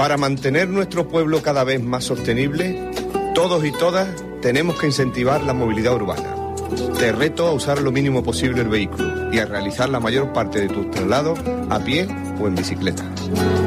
Para mantener nuestro pueblo cada vez más sostenible, todos y todas tenemos que incentivar la movilidad urbana. Te reto a usar lo mínimo posible el vehículo y a realizar la mayor parte de tus traslados a pie o en bicicleta.